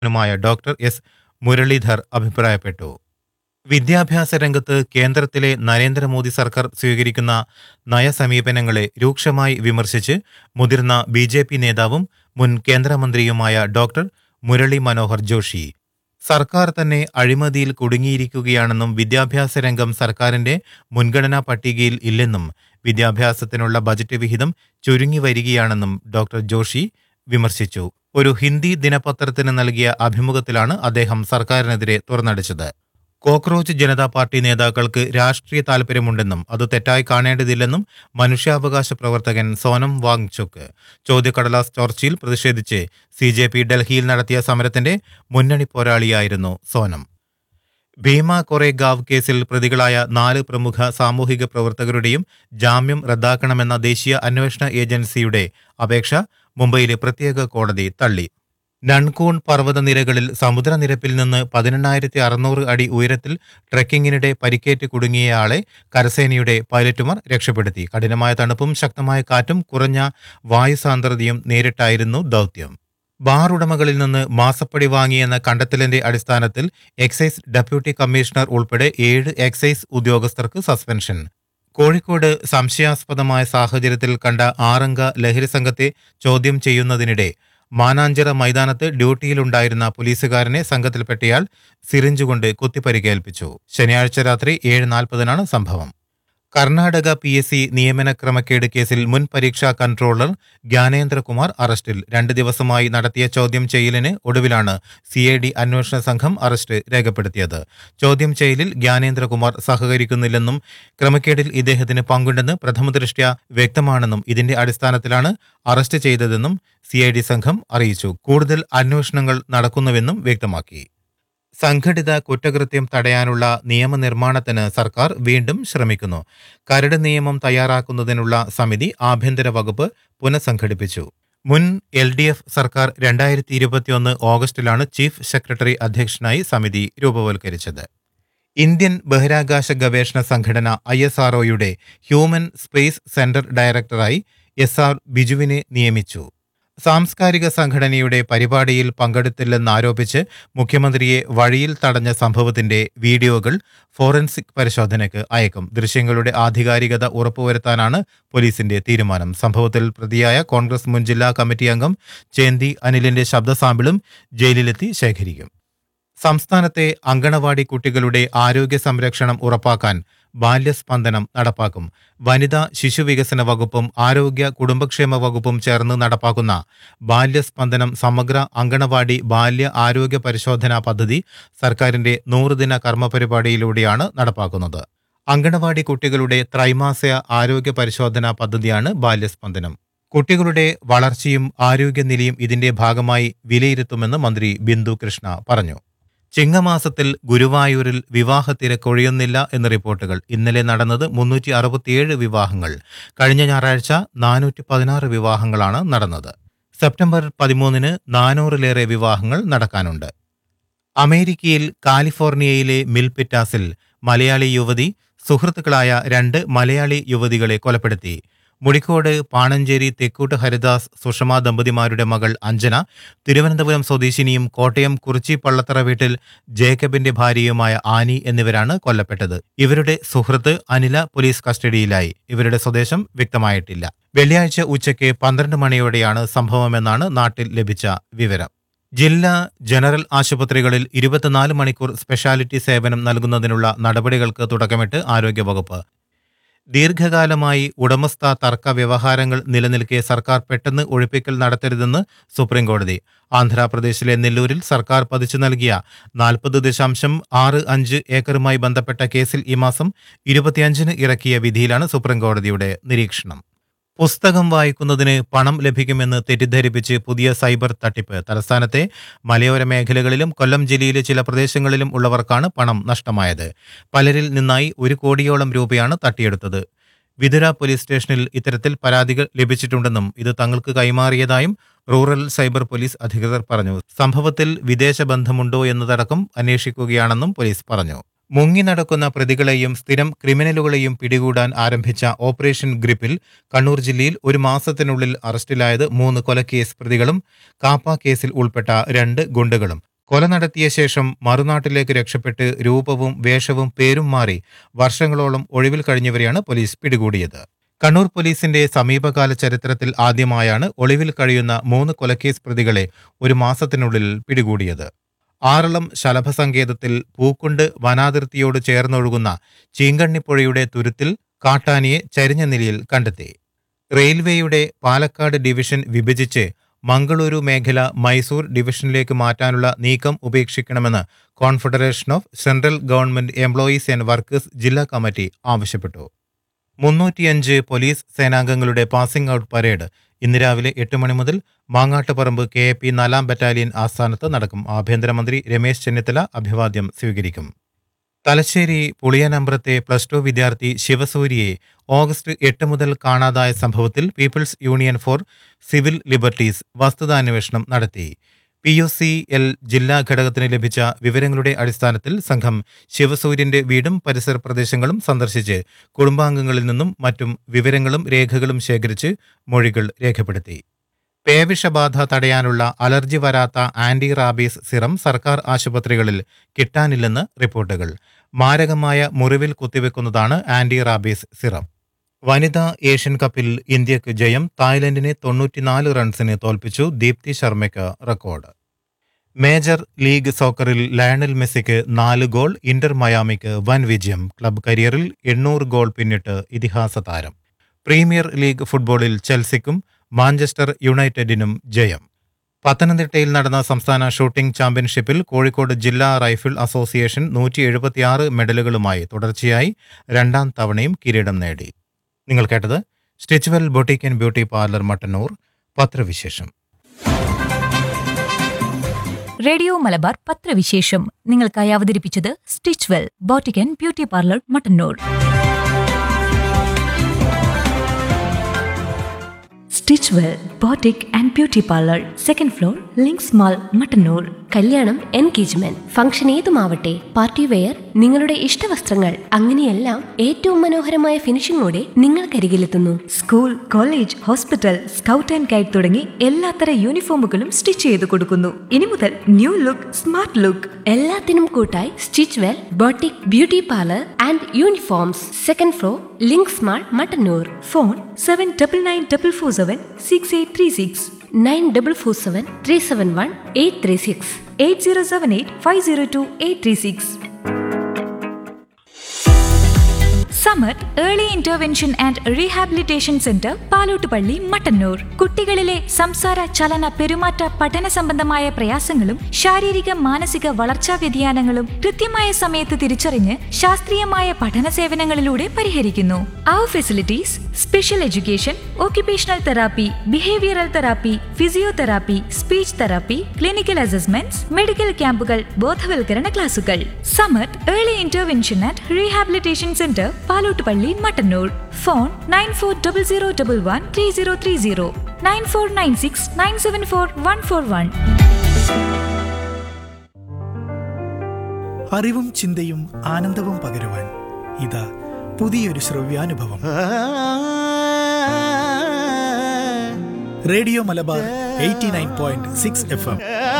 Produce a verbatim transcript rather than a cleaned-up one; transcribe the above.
നുമായ doctor S Muralidhar അഭിപ്രായപ്പെട്ടു. വിദ്യാഭ്യാസ രംഗത്ത് കേന്ദ്രത്തിലെ നരേന്ദ്രമോദി സർക്കാർ സ്വീകരിക്കുന്ന നയസമീപനങ്ങളെ രൂക്ഷമായി വിമർശിച്ച് മുതിർന്ന ബി ജെ പി നേതാവും മുൻ കേന്ദ്രമന്ത്രിയുമായ ഡോക്ടർ മുരളി മനോഹർ ജോഷി സർക്കാർ തന്നെ അഴിമതിയിൽ കുടുങ്ങിയിരിക്കുകയാണെന്നും വിദ്യാഭ്യാസ രംഗം സർക്കാരിന്റെ മുൻഗണനാ പട്ടികയിൽ ഇല്ലെന്നും വിദ്യാഭ്യാസത്തിനുള്ള ബജറ്റ് വിഹിതം ചുരുങ്ങി വരികയാണെന്നും ഡോക്ടർ ജോഷി വിമർശിച്ചു. ഒരു ഹിന്ദി ദിനപത്രത്തിന് നൽകിയ അഭിമുഖത്തിലാണ് അദ്ദേഹം സർക്കാരിനെതിരെ തുറന്നടിച്ചത്. കോക്രോച്ച് ജനതാ പാർട്ടി നേതാക്കൾക്ക് രാഷ്ട്രീയ താൽപര്യമുണ്ടെന്നും അത് തെറ്റായി കാണേണ്ടതില്ലെന്നും മനുഷ്യാവകാശ പ്രവർത്തകൻ സോനം വാങ്ചുക് ചോദ്യക്കടലാസ് ചോർച്ചയിൽ പ്രതിഷേധിച്ച് സി ജെ പി ഡൽഹിയിൽ നടത്തിയ സമരത്തിന്റെ മുന്നണി പോരാളിയായിരുന്നു സോനം. ഭീമ കൊറേഗാവ് കേസിൽ പ്രതികളായ നാല് പ്രമുഖ സാമൂഹിക പ്രവർത്തകരുടെയും ജാമ്യം റദ്ദാക്കണമെന്ന ദേശീയ അന്വേഷണ ഏജൻസിയുടെ അപേക്ഷ മുംബൈയിലെ പ്രത്യേക കോടതി തള്ളി. നൺകൂൺ പർവ്വതനിരകളിൽ സമുദ്രനിരപ്പിൽ നിന്ന് പതിനെണ്ണായിരത്തി അറുന്നൂറ് അടി ഉയരത്തിൽ ട്രെക്കിങ്ങിനിടെ പരിക്കേറ്റ് കുടുങ്ങിയയാളെ കരസേനയുടെ പൈലറ്റുമാർ രക്ഷപ്പെടുത്തി. കഠിനമായ തണുപ്പും ശക്തമായ കാറ്റും കുറഞ്ഞ വായുസാന്ദ്രതയും നേരിട്ടായിരുന്നു ദൗത്യം. ബാർ ഉടമകളിൽ നിന്ന് മാസപ്പടി വാങ്ങിയെന്ന കണ്ടെത്തലിന്റെ അടിസ്ഥാനത്തിൽ എക്സൈസ് ഡെപ്യൂട്ടി കമ്മീഷണർ ഉൾപ്പെടെ ഏഴ് എക്സൈസ് ഉദ്യോഗസ്ഥർക്ക് സസ്പെൻഷൻ. കോഴിക്കോട് സംശയാസ്പദമായ സാഹചര്യത്തിൽ കണ്ട ആറംഗ ലഹരി സംഘത്തെ ചോദ്യം ചെയ്യുന്നതിനിടെ മാനാഞ്ചിറ മൈതാനത്ത് ഡ്യൂട്ടിയിലുണ്ടായിരുന്ന പോലീസുകാരനെ സംഘത്തിൽപ്പെട്ടയാൾ സിറിഞ്ചുകൊണ്ട് കുത്തിപ്പരിക്കേൽപ്പിച്ചു. ശനിയാഴ്ച രാത്രി ഏഴ് നാൽപ്പതിനാണ് സംഭവം. കർണാടക പി എസ് സി നിയമന ക്രമക്കേട് കേസിൽ മുൻ പരീക്ഷാ കൺട്രോളർ ജ്ഞാനേന്ദ്രകുമാർ അറസ്റ്റിൽ. രണ്ട് ദിവസമായി നടത്തിയ ചോദ്യം ചെയ്യലിന് ഒടുവിലാണ് സി ഐ ഡി അന്വേഷണ സംഘം അറസ്റ്റ് രേഖപ്പെടുത്തിയത്. ചോദ്യം ചെയ്യലിൽ ജ്ഞാനേന്ദ്രകുമാർ സഹകരിക്കുന്നില്ലെന്നും ക്രമക്കേടിൽ ഇദ്ദേഹത്തിന് പങ്കുണ്ടെന്ന് പ്രഥമദൃഷ്ട്യാ വ്യക്തമാണെന്നും ഇതിന്റെ അടിസ്ഥാനത്തിലാണ് അറസ്റ്റ് ചെയ്തതെന്നും സി ഐ ഡി സംഘം അറിയിച്ചു. കൂടുതൽ അന്വേഷണങ്ങൾ നടക്കുന്നുവെന്നും വ്യക്തമാക്കി. സംഘടിത കുറ്റകൃത്യം തടയാനുള്ള നിയമനിർമ്മാണത്തിന് സർക്കാർ വീണ്ടും ശ്രമിക്കുന്നു. കരട് നിയമം തയ്യാറാക്കുന്നതിനുള്ള സമിതി ആഭ്യന്തര വകുപ്പ് പുനഃസംഘടിപ്പിച്ചു. മുൻ എൽ ഡി എഫ് സർക്കാർ രണ്ടായിരത്തി ഇരുപത്തിയൊന്ന് ഓഗസ്റ്റിലാണ് ചീഫ് സെക്രട്ടറി അധ്യക്ഷനായി സമിതി രൂപവൽക്കരിച്ചത്. ഇന്ത്യൻ ബഹിരാകാശ ഗവേഷണ സംഘടന ഐ എസ് ആർ ഒയുടെ ഹ്യൂമൻ സ്പേസ് സെന്റർ ഡയറക്ടറായി എസ് ആർ ബിജുവിനെ നിയമിച്ചു. സാംസ്കാരിക സംഘടനയുടെ പരിപാടിയിൽ പങ്കെടുത്തില്ലെന്നാരോപിച്ച് മുഖ്യമന്ത്രിയെ വഴിയിൽ തടഞ്ഞ സംഭവത്തിന്റെ വീഡിയോകൾ ഫോറൻസിക് പരിശോധനയ്ക്ക് അയക്കും. ദൃശ്യങ്ങളുടെ ആധികാരികത ഉറപ്പുവരുത്താനാണ് പോലീസിന്റെ തീരുമാനം. സംഭവത്തിൽ പ്രതിയായ കോൺഗ്രസ് മുൻ ജില്ലാ കമ്മിറ്റി അംഗം ചേന്തി അനിലിന്റെ ശബ്ദ സാമ്പിളും ജയിലിലെത്തി ശേഖരിക്കും. സംസ്ഥാനത്തെ അങ്കണവാടി കുട്ടികളുടെ ആരോഗ്യ സംരക്ഷണം ഉറപ്പാക്കാൻ ബാല്യസ്പന്ദനം നടപ്പാക്കും. വനിതാ ശിശുവികസന വകുപ്പും ആരോഗ്യ കുടുംബക്ഷേമ വകുപ്പും ചേർന്ന് നടപ്പാക്കുന്ന ബാല്യസ്പന്ദനം സമഗ്ര അങ്കണവാടി ബാല്യ ആരോഗ്യ പരിശോധനാ പദ്ധതി സർക്കാരിന്റെ നൂറുദിന കർമ്മ പരിപാടിയിലൂടെയാണ് നടപ്പാക്കുന്നത്. അങ്കണവാടി കുട്ടികളുടെ ത്രൈമാസിക ആരോഗ്യ പരിശോധനാ പദ്ധതിയാണ് ബാല്യസ്പന്ദനം. കുട്ടികളുടെ വളർച്ചയും ആരോഗ്യനിലയും ഇതിന്റെ ഭാഗമായി വിലയിരുത്തുമെന്ന് മന്ത്രി ബിന്ദു കൃഷ്ണ പറഞ്ഞു. ചിങ്ങമാസത്തിൽ ഗുരുവായൂരിൽ വിവാഹ തിരക്കൊഴിയുന്നില്ല എന്ന് റിപ്പോർട്ടുകൾ. ഇന്നലെ നടന്നത് മുന്നൂറ്റി അറുപത്തിയേഴ് വിവാഹങ്ങൾ. കഴിഞ്ഞ ഞായറാഴ്ച നാനൂറ്റി പതിനാറ് വിവാഹങ്ങളാണ് നടന്നത്. സെപ്റ്റംബർ പതിമൂന്നിന് നാനൂറിലേറെ വിവാഹങ്ങൾ നടക്കാനുണ്ട്. അമേരിക്കയിൽ കാലിഫോർണിയയിലെ മിൽപിറ്റാസിൽ മലയാളി യുവതി സുഹൃത്തുക്കളായ രണ്ട് മലയാളി യുവതികളെ കൊലപ്പെടുത്തി. മുടിക്കോട് പാണഞ്ചേരി തെക്കൂട്ട് ഹരിദാസ് സുഷമ ദമ്പതിമാരുടെ മകൾ അഞ്ജന, തിരുവനന്തപുരം സ്വദേശിനിയും കോട്ടയം കുറിച്ചി പള്ളത്തറ വീട്ടിൽ ജേക്കബിന്റെ ഭാര്യയുമായ ആനി എന്നിവരാണ് കൊല്ലപ്പെട്ടത്. ഇവരുടെ സുഹൃത്ത് അനില പോലീസ് കസ്റ്റഡിയിലായി. ഇവരുടെ സ്വദേശം വ്യക്തമായിട്ടില്ല. വെള്ളിയാഴ്ച ഉച്ചയ്ക്ക് പന്ത്രണ്ട് മണിയോടെയാണ് സംഭവമെന്നാണ് നാട്ടിൽ ലഭിച്ച വിവരം. ജില്ലാ ജനറൽ ആശുപത്രികളിൽ ഇരുപത്തിനാല് മണിക്കൂർ സ്പെഷ്യാലിറ്റി സേവനം നൽകുന്നതിനുള്ള നടപടികൾക്ക് തുടക്കമിട്ട് ആരോഗ്യവകുപ്പ്. ദീർഘകാലമായി ഉടമസ്ഥ തർക്ക വ്യവഹാരങ്ങൾ നിലനിൽക്കെ സർക്കാർ പെട്ടെന്ന് ഒഴിപ്പിക്കൽ നടത്തരുതെന്ന് സുപ്രീംകോടതി. ആന്ധ്രാപ്രദേശിലെ നെല്ലൂരിൽ സർക്കാർ പതിച്ചു നൽകിയ നാൽപ്പത് ദശാംശം ആറ് അഞ്ച് ഏക്കറുമായി ബന്ധപ്പെട്ട കേസിൽ ഈ മാസം ഇരുപത്തിയഞ്ചിന് ഇറക്കിയ വിധിയിലാണ് സുപ്രീംകോടതിയുടെ നിരീക്ഷണം. പുസ്തകം വായിക്കുന്നതിന് പണം ലഭിക്കുമെന്ന് തെറ്റിദ്ധരിപ്പിച്ച് പുതിയ സൈബർ തട്ടിപ്പ്. തലസ്ഥാനത്തെ മലയോര മേഖലകളിലും കൊല്ലം ജില്ലയിലെ ചില പ്രദേശങ്ങളിലും ഉള്ളവർക്കാണ് പണം നഷ്ടമായത്. പലരിൽ നിന്നായി ഒരു കോടിയോളം രൂപയാണ് തട്ടിയെടുത്തത്. വിതുര പോലീസ് സ്റ്റേഷനിൽ ഇത്തരത്തിൽ പരാതികൾ ലഭിച്ചിട്ടുണ്ടെന്നും ഇത് തങ്ങൾക്ക് കൈമാറിയതായും റൂറൽ സൈബർ പോലീസ് അധികൃതർ പറഞ്ഞു. സംഭവത്തിൽ വിദേശ ബന്ധമുണ്ടോ എന്നതടക്കം അന്വേഷിക്കുകയാണെന്നും പോലീസ് പറഞ്ഞു. മുങ്ങി നടക്കുന്ന പ്രതികളെയും സ്ഥിരം ക്രിമിനലുകളെയും പിടികൂടാൻ ആരംഭിച്ച ഓപ്പറേഷൻ ഗ്രിപ്പിൽ കണ്ണൂർ ജില്ലയിൽ ഒരു മാസത്തിനുള്ളിൽ അറസ്റ്റിലായത് മൂന്ന് കൊലക്കേസ് പ്രതികളും കാപ്പ കേസിൽ ഉൾപ്പെട്ട രണ്ട് ഗുണ്ടകളും. കൊല നടത്തിയ ശേഷം മറുനാട്ടിലേക്ക് രക്ഷപ്പെട്ട് രൂപവും വേഷവും പേരും മാറി വർഷങ്ങളോളം ഒളിവിൽ കഴിഞ്ഞവരെയാണ് പോലീസ് പിടികൂടിയത്. കണ്ണൂർ പോലീസിന്റെ സമീപകാല ചരിത്രത്തിൽ ആദ്യമായാണ് ഒളിവിൽ കഴിയുന്ന മൂന്ന് കൊലക്കേസ് പ്രതികളെ ഒരു മാസത്തിനുള്ളിൽ പിടികൂടിയത്. ആറളം ശലഭസങ്കേതത്തിൽ പൂക്കുണ്ട് വനാതിർത്തിയോട് ചേർന്നൊഴുകുന്ന ചീങ്കണ്ണിപ്പുഴയുടെ തുരുത്തിൽ കാട്ടാനിയെ ചരിഞ്ഞ നിലയിൽ കണ്ടെത്തി. റെയിൽവേയുടെ പാലക്കാട് ഡിവിഷൻ വിഭജിച്ച് മംഗളൂരു മേഖല മൈസൂർ ഡിവിഷനിലേക്ക് മാറ്റാനുള്ള നീക്കം ഉപേക്ഷിക്കണമെന്ന് confederation of central government employees and workers ജില്ലാ കമ്മിറ്റി ആവശ്യപ്പെട്ടു. മുന്നൂറ്റിയഞ്ച് പോലീസ് സേനാംഗങ്ങളുടെ പാസിംഗ് ഔട്ട് പരേഡ് ഇന്ന് രാവിലെ എട്ട് മണി മുതൽ മാങ്ങാട്ടുപറമ്പ് കെ എ പി നാലാം ബറ്റാലിയൻ ആസ്ഥാനത്ത് നടക്കും. ആഭ്യന്തരമന്ത്രി രമേശ് ചെന്നിത്തല അഭിവാദ്യം സ്വീകരിക്കും. തലശ്ശേരി പുളിയനമ്പ്രത്തെ പ്ലസ് ടു വിദ്യാർത്ഥി ശിവസൂര്യയെ ഓഗസ്റ്റ് എട്ട് മുതൽ കാണാതായ സംഭവത്തിൽ people's union four civil liberties വസ്തുതാന്വേഷണം നടത്തി. പി യു സി എൽ ജില്ലാ ഘടകത്തിന് ലഭിച്ച വിവരങ്ങളുടെ അടിസ്ഥാനത്തിൽ സംഘം ശിവസൂര്യന്റെ വീടും പരിസര പ്രദേശങ്ങളും സന്ദർശിച്ച് കുടുംബാംഗങ്ങളിൽ നിന്നും മറ്റും വിവരങ്ങളും രേഖകളും ശേഖരിച്ച് മൊഴികൾ രേഖപ്പെടുത്തി. പേവിഷബാധ തടയാനുള്ള അലർജി വരാത്ത ആന്റി റാബീസ് സിറം സർക്കാർ ആശുപത്രികളിൽ കിട്ടാനില്ലെന്ന് റിപ്പോർട്ടുകൾ. മാരകമായ മുറിവിൽ കുത്തിവെക്കുന്നതാണ് ആന്റി റാബീസ് സിറം. വനിതാ ഏഷ്യൻ കപ്പിൽ ഇന്ത്യക്ക് ജയം. തായ്ലൻഡിനെ തൊണ്ണൂറ്റിനാല് റൺസിന് തോൽപ്പിച്ചു. Deepthi ശർമ്മയ്ക്ക് record. Major league സോക്കറിൽ Lionel മെസ്സിക്ക് നാല് ഗോൾ. ഇന്റർ മയാമിക്ക് വൻ വിജയം. ക്ലബ് കരിയറിൽ എണ്ണൂറ് ഗോൾ പിന്നിട്ട് ഇതിഹാസ താരം. പ്രീമിയർ ലീഗ് ഫുട്ബോളിൽ ചെൽസിക്കും മാഞ്ചസ്റ്റർ യുണൈറ്റഡിനും ജയം. പത്തനംതിട്ടയിൽ നടന്ന സംസ്ഥാന ഷൂട്ടിംഗ് ചാമ്പ്യൻഷിപ്പിൽ കോഴിക്കോട് ജില്ലാ റൈഫിൾ അസോസിയേഷൻ നൂറ്റി എഴുപത്തിയാറ് മെഡലുകളുമായി തുടർച്ചയായി രണ്ടാം തവണയും കിരീടം നേടി. നിങ്ങൾ കേട്ടത് Stitchwell boutique and beauty parlour Mattannur പത്രവിശേഷം. റേഡിയോ മലബാർ പത്രവിശേഷം നിങ്ങൾക്കായി അവതരിപ്പിച്ചത് Stitchwell boutique and beauty parlour Mattannur. Stitchwell boutique and beauty parlour, second floor, links mall, Mattannur. കല്യാണം, എൻഗേജ്മെന്റ്, ഫംഗ്ഷൻ ഏതുമാവട്ടെ, പാർട്ടി വെയർ, നിങ്ങളുടെ ഇഷ്ടവസ്ത്രങ്ങൾ, അങ്ങനെയെല്ലാം ഏറ്റവും മനോഹരമായ ഫിനിഷിംഗോടെ നിങ്ങൾക്കരികിലെത്തുന്നു. School, college, hospital, scout and guide തുടങ്ങി എല്ലാത്തര യൂണിഫോമുകളും സ്റ്റിച്ച് ചെയ്ത് കൊടുക്കുന്നു. ഇനി മുതൽ ന്യൂ ലുക്ക്, സ്മാർട്ട് ലുക്ക്. എല്ലാത്തിനും കൂട്ടായി Stitchwell boutique beauty parlour and uniforms, second floor, links mall, Mattannur. Phone seven double nine double four seven six eight three six nine double four seven three seven one eight three six eight zero seven eight five zero to eight three six. Samath early intervention and rehabilitation centre, Palottupalli, Mattannur. കുട്ടികളിലെ സംസാര, ചലന, പെരുമാറ്റ, പഠന സംബന്ധമായ പ്രയാസങ്ങളും ശാരീരിക മാനസിക വളർച്ചാ വ്യതിയാനങ്ങളും കൃത്യമായ സമയത്ത് തിരിച്ചറിഞ്ഞ് ശാസ്ത്രീയമായ പഠന സേവനങ്ങളിലൂടെ പരിഹരിക്കുന്നു. അവർ facilities: special education, occupational therapy, behavioural therapy, physiotherapy, speech therapy, clinical assessments, medical ക്യാമ്പുകൾ, ബോധവൽക്കരണ ക്ലാസുകൾ. Samath early intervention and rehabilitation centre, Palottupalli, Mattannur. Phone nine four double zero double one three zero three zero nine four nine six nine seven four one four one. അറിവും ചിന്തയും ആനന്ദവും പകരുവാൻ ഇതാ പുതിയൊരു ശ്രവ്യാനുഭവം. Radio Malabar eighty nine point six F M.